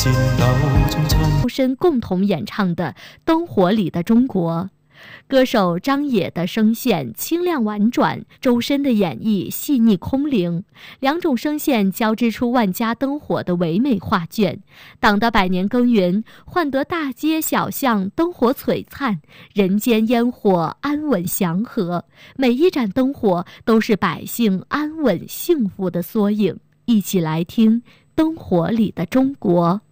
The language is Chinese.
周深共同演唱的《灯火里的中国》。歌手张也的声线清亮婉转，周深的演绎细腻空灵，两种声线交织出万家灯火的唯美画卷。党的百年耕耘，换得大街小巷灯火璀璨，人间烟火安稳祥和。每一盏灯火都是百姓安稳幸福的缩影。一起来听《灯火里的中国》。